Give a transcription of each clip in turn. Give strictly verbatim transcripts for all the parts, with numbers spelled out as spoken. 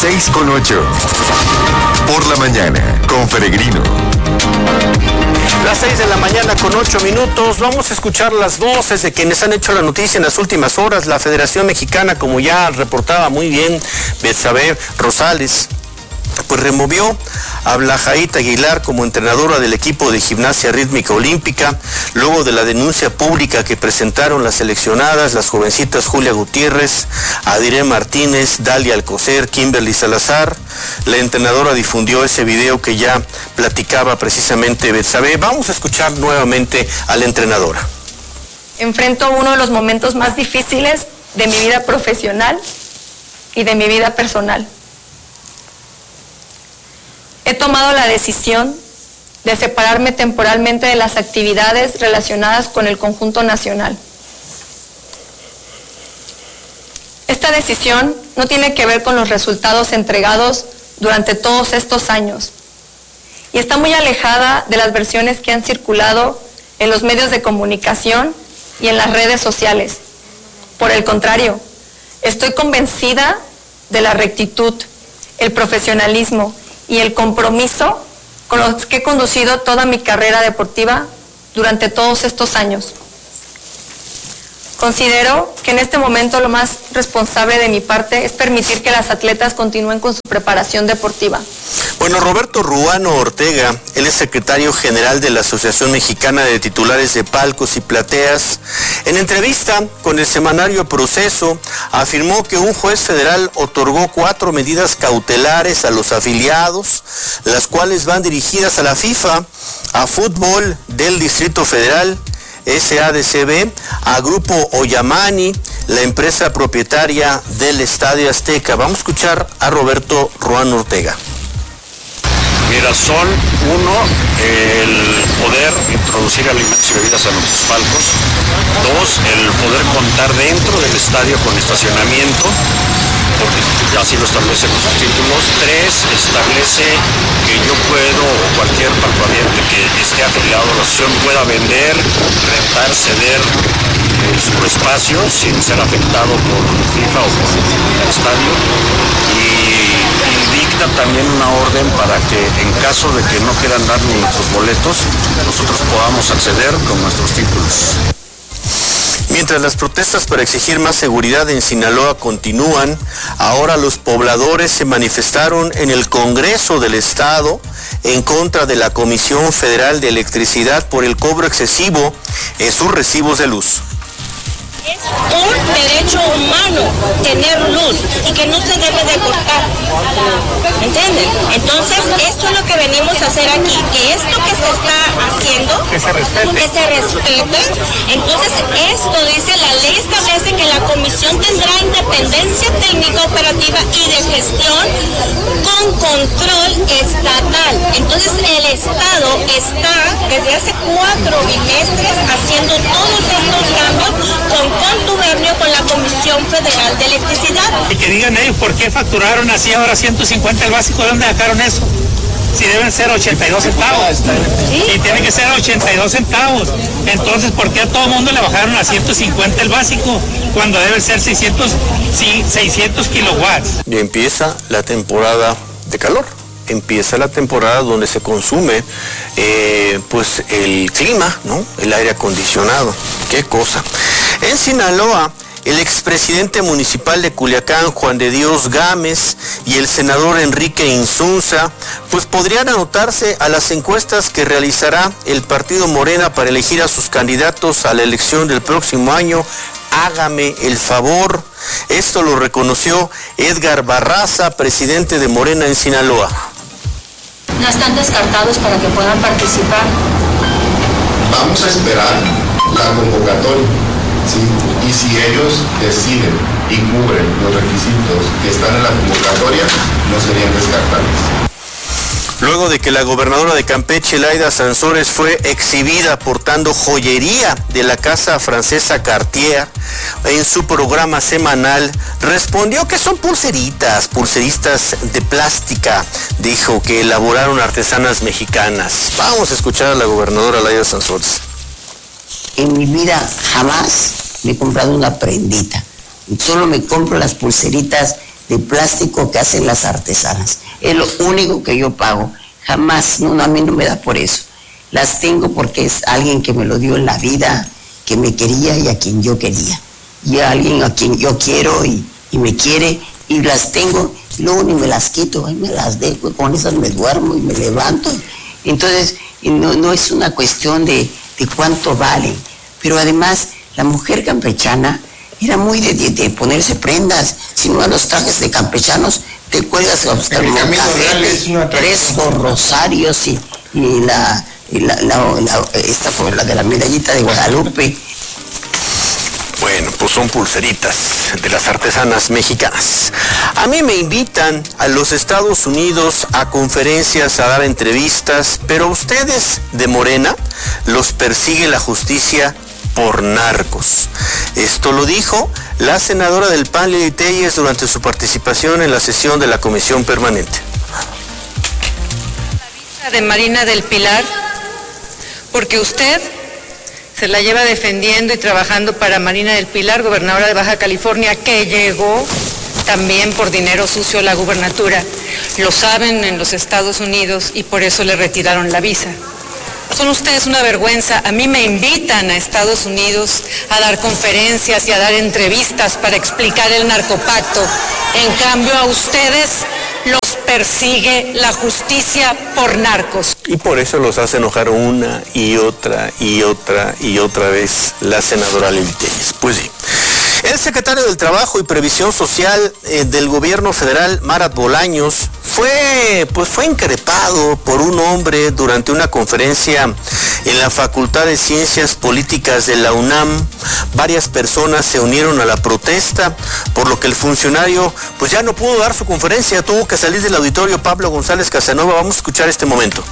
seis con ocho. Por la mañana, con Peregrino. Las seis de la mañana con ocho minutos. Vamos a escuchar las voces de quienes han hecho la noticia en las últimas horas. La Federación Mexicana, como ya reportaba muy bien Betsabe Rosales, pues removió a Blajaíta Aguilar como entrenadora del equipo de gimnasia rítmica olímpica, luego de la denuncia pública que presentaron las seleccionadas, las jovencitas Julia Gutiérrez, Adiré Martínez, Dalia Alcocer, Kimberly Salazar. La entrenadora difundió ese video que ya platicaba precisamente Betsabe. Vamos a escuchar nuevamente a la entrenadora. Enfrento uno de los momentos más difíciles de mi vida profesional y de mi vida personal. He tomado la decisión de separarme temporalmente de las actividades relacionadas con el conjunto nacional. Esta decisión no tiene que ver con los resultados entregados durante todos estos años y está muy alejada de las versiones que han circulado en los medios de comunicación y en las redes sociales. Por el contrario, estoy convencida de la rectitud, el profesionalismo y el compromiso con los que he conducido toda mi carrera deportiva durante todos estos años. Considero que en este momento lo más responsable de mi parte es permitir que las atletas continúen con su preparación deportiva. Bueno, Roberto Ruano Ortega, él es secretario general de la Asociación Mexicana de Titulares de Palcos y Plateas, en entrevista con el semanario Proceso, afirmó que un juez federal otorgó cuatro medidas cautelares a los afiliados, las cuales van dirigidas a la FIFA, a Fútbol del Distrito Federal, S A D C B, a Grupo Oyamani, la empresa propietaria del Estadio Azteca. Vamos a escuchar a Roberto Ruano Ortega. Mira, son uno, el poder introducir alimentos y bebidas a nuestros palcos. Dos, el poder contar dentro del estadio con estacionamiento, porque así lo establecen los títulos. Tres, establece que yo puedo, o cualquier palcohabiente que esté afiliado a la asociación pueda vender, rentar, ceder eh, su espacio sin ser afectado por FIFA o por el estadio. Y dicta también una orden para que en caso de que no quieran darnos nuestros boletos, nosotros podamos acceder con nuestros títulos. Mientras las protestas para exigir más seguridad en Sinaloa continúan, ahora los pobladores se manifestaron en el Congreso del Estado en contra de la Comisión Federal de Electricidad por el cobro excesivo en sus recibos de luz. Es un derecho humano tener luz y que no se debe de cortar, ¿entienden? Entonces, esto es lo que venimos a hacer aquí, que esto que se está haciendo, que se respete, que se respete. Entonces, esto dice, la ley establece que la comisión tendrá independencia técnica, operativa y de gestión con control estatal. Entonces, el Estado está desde hace cuatro bimestres haciendo todos estos cambios con contubernio con la Comisión Federal de Electricidad. Y que digan ellos por qué facturaron así ahora ciento cincuenta el básico, ¿de dónde sacaron eso? Si deben ser ochenta y dos centavos. ¿Sí? Y tiene que ser ochenta y dos centavos. Entonces, ¿por qué a todo el mundo le bajaron a ciento cincuenta el básico cuando debe ser seiscientos, sí, seiscientos kilowatts? Y empieza la temporada de calor. Empieza la temporada donde se consume eh, pues el clima, ¿no? El aire acondicionado. Qué cosa. En Sinaloa, el expresidente municipal de Culiacán, Juan de Dios Gámez, y el senador Enrique Insunza, pues podrían anotarse a las encuestas que realizará el partido Morena para elegir a sus candidatos a la elección del próximo año. Hágame el favor. Esto lo reconoció Edgar Barraza, presidente de Morena en Sinaloa. No están descartados para que puedan participar. Vamos a esperar la convocatoria, ¿sí? Y si ellos deciden y cubren los requisitos que están en la convocatoria, no serían descartables. Luego de que la gobernadora de Campeche, Laida Sansores, fue exhibida portando joyería de la casa francesa Cartier en su programa semanal, respondió que son pulseritas, pulseristas de plástica, dijo que elaboraron artesanas mexicanas. Vamos a escuchar a la gobernadora Laida Sansores. En mi vida jamás me he comprado una prendita, solo me compro las pulseritas de plástico que hacen las artesanas. Es lo único que yo pago. Jamás, no, no, a mí no me da por eso. Las tengo porque es alguien que me lo dio en la vida, que me quería y a quien yo quería. Y a alguien a quien yo quiero y, y me quiere, y las tengo, y luego ni me las quito, y me las dejo, con esas me duermo y me levanto. Entonces, no, no es una cuestión de, de cuánto vale, pero además la mujer campechana era muy de, de, de ponerse prendas, sino a los trajes de campechanos te cuelgas hasta el tres rosarios y, y la, y la, la, la esta fue la de la medallita de Guadalupe. Bueno, pues son pulseritas de las artesanas mexicanas. A mí me invitan a los Estados Unidos a conferencias, a dar entrevistas, pero a ustedes de Morena los persigue la justicia por narcos. Esto lo dijo la senadora del P A N, Lili Téllez, durante su participación en la sesión de la Comisión Permanente. La visa de Marina del Pilar, porque usted se la lleva defendiendo y trabajando para Marina del Pilar, gobernadora de Baja California, que llegó también por dinero sucio a la gubernatura. Lo saben en los Estados Unidos y por eso le retiraron la visa. Son ustedes una vergüenza. A mí me invitan a Estados Unidos a dar conferencias y a dar entrevistas para explicar el narcopacto. En cambio, a ustedes los persigue la justicia por narcos. Y por eso los hace enojar una y otra y otra y otra vez la senadora Lili Téllez. Pues sí. El secretario del Trabajo y Previsión Social eh, del gobierno federal, Marat Bolaños, fue, pues fue increpado por un hombre durante una conferencia en la Facultad de Ciencias Políticas de la UNAM. Varias personas se unieron a la protesta, por lo que el funcionario pues ya no pudo dar su conferencia, tuvo que salir del auditorio. Pablo González Casanova, vamos a escuchar este momento.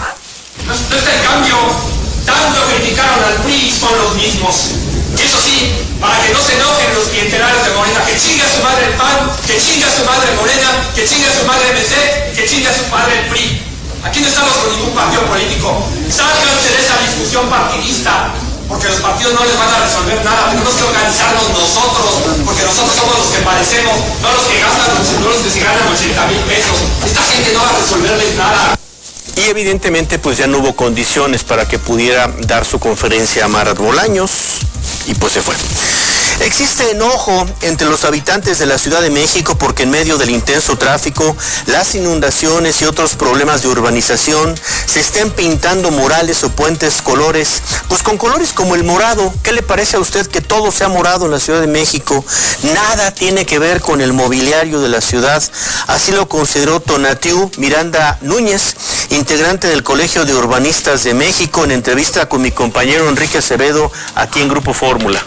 No está el cambio, tanto criticaron al P R I, son los mismos. Eso sí, para que no se enojen los clientelares de Morena, que chinga a su madre el P A N, que chinga a su madre Morena, que chinga a su madre M C, que chinga a su madre el P R I. Aquí no estamos con ningún partido político. Sálganse de esa discusión partidista, porque los partidos no les van a resolver nada. Tenemos que organizarnos nosotros, porque nosotros somos los que padecemos, no los que gastan, no los que se ganan ochenta mil pesos. Esta gente no va a resolverles nada. Y evidentemente pues ya no hubo condiciones para que pudiera dar su conferencia a Marat Bolaños y pues se fue. Existe enojo entre los habitantes de la Ciudad de México porque en medio del intenso tráfico, las inundaciones y otros problemas de urbanización se estén pintando murales o puentes colores, pues con colores como el morado. ¿Qué le parece a usted que todo sea morado en la Ciudad de México? Nada tiene que ver con el mobiliario de la ciudad. Así lo consideró Tonatiu Miranda Núñez, integrante del Colegio de Urbanistas de México, en entrevista con mi compañero Enrique Acevedo aquí en Grupo Fórmula.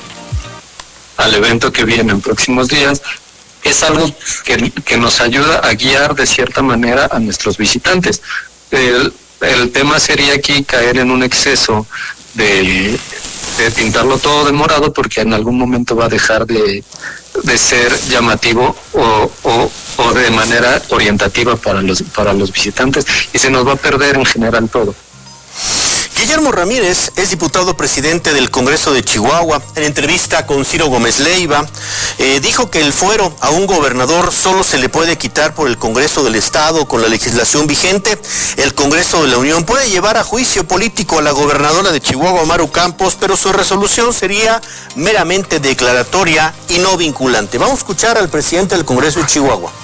Al evento que viene en próximos días, es algo que, que nos ayuda a guiar de cierta manera a nuestros visitantes. El, el tema sería aquí caer en un exceso de, de pintarlo todo de morado, porque en algún momento va a dejar de, de ser llamativo o, o, o de manera orientativa para los, para los visitantes, y se nos va a perder en general todo. Guillermo Ramírez es diputado presidente del Congreso de Chihuahua. En entrevista con Ciro Gómez Leiva, eh, dijo que el fuero a un gobernador solo se le puede quitar por el Congreso del Estado con la legislación vigente. El Congreso de la Unión puede llevar a juicio político a la gobernadora de Chihuahua, Maru Campos, pero su resolución sería meramente declaratoria y no vinculante. Vamos a escuchar al presidente del Congreso de Chihuahua.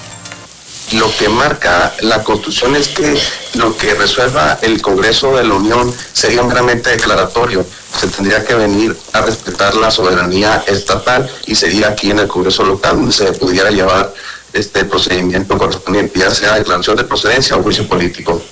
Lo que marca la Constitución es que lo que resuelva el Congreso de la Unión sería meramente declaratorio. Se tendría que venir a respetar la soberanía estatal y sería aquí en el Congreso local donde se pudiera llevar este procedimiento correspondiente, ya sea declaración de procedencia o juicio político.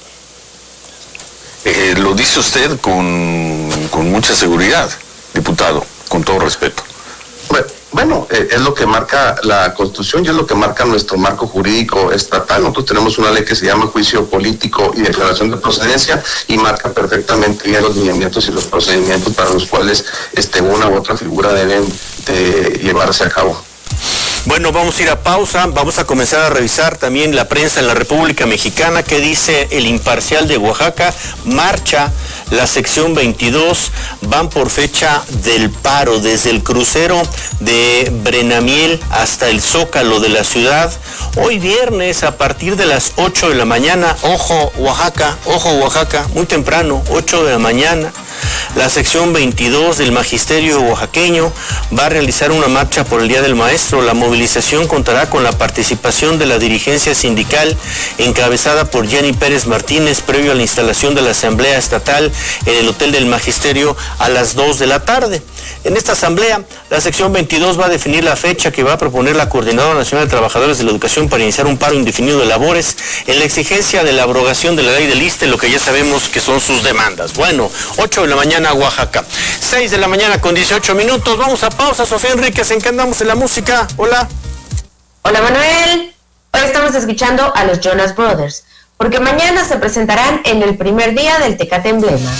Eh, lo dice usted con, con mucha seguridad, diputado, con todo respeto. Bueno, Bueno, eh, es lo que marca la Constitución y es lo que marca nuestro marco jurídico estatal. Nosotros tenemos una ley que se llama Juicio Político y Declaración de Procedencia y marca perfectamente bien los lineamientos y los procedimientos para los cuales este, una u otra figura deben de llevarse a cabo. Bueno, vamos a ir a pausa, vamos a comenzar a revisar también la prensa en la República Mexicana. ¿Qué dice El Imparcial de Oaxaca? Marcha la sección veintidós, van por fecha del paro, desde el crucero de Brenamiel hasta el Zócalo de la ciudad. Hoy viernes a partir de las ocho de la mañana, ojo Oaxaca, ojo Oaxaca, muy temprano, ocho de la mañana. La sección veintidós del Magisterio oaxaqueño va a realizar una marcha por el Día del Maestro. La movilización contará con la participación de la dirigencia sindical encabezada por Jenny Pérez Martínez previo a la instalación de la Asamblea Estatal en el Hotel del Magisterio a las dos de la tarde. En esta asamblea, la sección veintidós va a definir la fecha que va a proponer la Coordinadora Nacional de Trabajadores de la Educación para iniciar un paro indefinido de labores en la exigencia de la abrogación de la ley del ISSSTE, lo que ya sabemos que son sus demandas. Bueno, ocho de la mañana Oaxaca, seis de la mañana con dieciocho minutos. Vamos a pausa. Sofía Enríquez, ¿en qué andamos en la música? Hola. Hola Manuel. Hoy estamos escuchando a los Jonas Brothers, porque mañana se presentarán en el primer día del Tecate Emblema.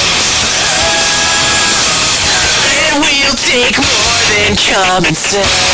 We'll take more than common sense.